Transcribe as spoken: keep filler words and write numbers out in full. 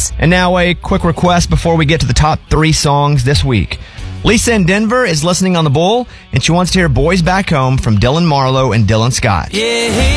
Sports. And now a quick request before we get to the top three songs this week. Lisa in Denver is listening on the Bull, and she wants to hear Boys Back Home from Dylan Marlowe and Dylan Scott. Yeah.